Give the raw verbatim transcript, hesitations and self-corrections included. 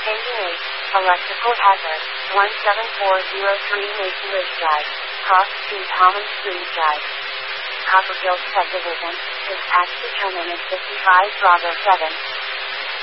eight, Electrical Hazard, one seven four zero three Mason Ridge Drive, Cross two Thomas Street Drive. Copperfield Subdivision, is tax determinant fifty-five Bravo seven,